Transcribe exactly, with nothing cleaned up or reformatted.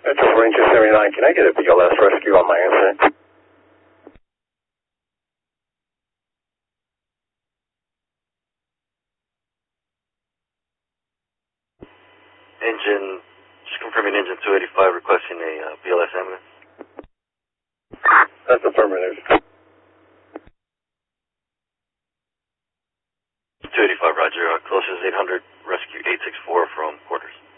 Metro for Ranger seventy-nine, can I get a B L S rescue on my incident? Engine, just confirming engine two eighty-five requesting a uh, B L S ambulance. That's affirmative. two eighty-five, roger. Uh, closest eight hundred, rescue eight six four from quarters.